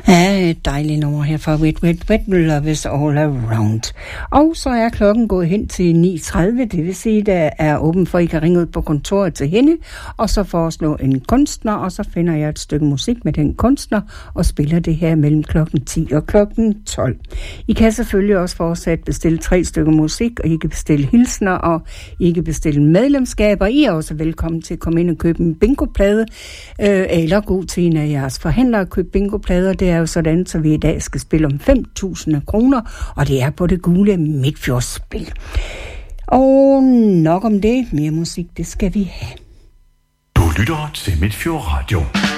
Ja, et dejligt nummer her fra Wet Wet Wet Love is All Around. Og så er klokken gået hen til 9.30, det vil sige, der er åben for, at I kan ringe ud på kontoret til hende, og så foreslå en kunstner, og så finder jeg et stykke musik med den kunstner, og spiller det her mellem klokken 10 og klokken 12. I kan selvfølgelig også fortsat bestille 3 stykker musik, og I kan bestille hilsner, og I kan bestille medlemskaber. I er også velkommen til at komme ind og købe en bingoplade, eller god til en af jeres forhandlere at købe bingoplader. Det er jo sådan, så vi i dag skal spille om 5.000 kroner, og det er på det gule Midtfjordsspil. Og nok om det. Mere musik, det skal vi have. Du lytter til Midtfjord Radio.